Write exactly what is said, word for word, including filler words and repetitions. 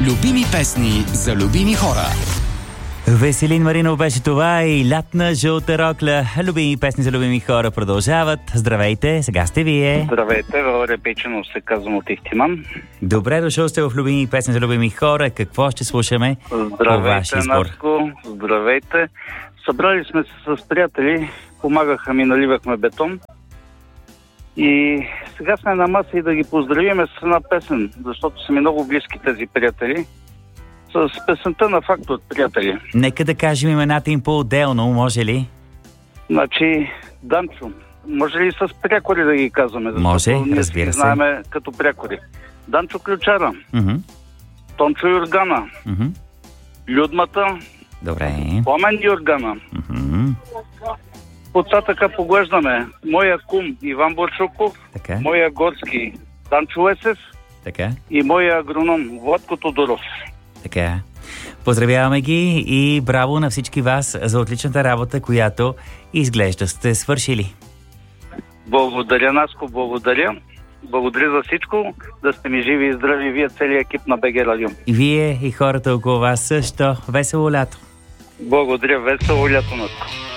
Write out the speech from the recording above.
Любими песни за любими хора. Веселин Маринов беше това и Лятна жълта рокля. Любими песни за любими хора продължават. Здравейте, сега сте вие. Здравейте, Валерий Пейчинов се казвам от Ихтиман. Добре дошъл сте в Любими песни за любими хора. Какво ще слушаме? Здравейте, Наско. Здравейте. Събрали сме се с приятели, помагаха ми, наливахме бетон. И сега сме на маса и да ги поздравиме с една песен, защото са ми много близки тези приятели. С песента на Факт от приятели. Нека да кажем имената им по-отделно, може ли? Значи, Данчо. Може ли с прякори да ги казваме? Може, разбира се. Знаеме като прякори. Данчо Ключара. Mm-hmm. Тончо Юргана. Mm-hmm. Людмата. Добре. Пламен Юргана. Mm-hmm. Потатъка поглеждаме моя кум Иван Борчуков, така. Моя горски Данчо Лесев, така. И моя агроном Владко Тодоров. Така. Поздравяваме ги и браво на всички вас за отличната работа, която изглежда сте свършили. Благодаря, Наско, благодаря. Благодаря за всичко, да сте ми живи и здрави, вие целият екип на БГ Радио. И вие, и хората около вас също. Весело лято! Благодаря, весело лято, Наско.